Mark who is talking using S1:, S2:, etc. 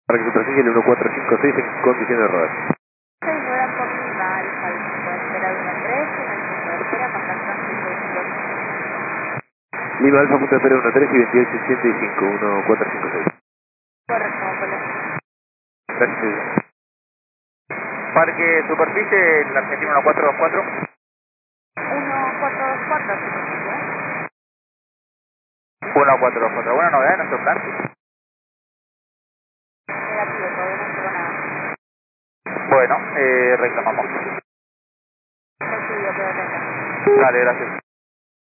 S1: Para que superficie el 1456 en condiciones de rodar.
S2: 6 ruedas por Lima, Alfa, puede esperar 1-3, en el punto de espera, pasar tránsito 28.
S1: Lima Alfa, punto de espera 13 y 2885, 1456.
S2: Correcto, hola.
S1: Gracias.
S3: Parque superficie, el argentino 1424.
S2: 1424, superficie.
S3: 1424. Buena novedad en nuestro plan.
S2: Negativo, todavía no llegó nada.
S3: Bueno, reclamamos.
S2: Recibido, quedo atenta.
S3: Dale, gracias.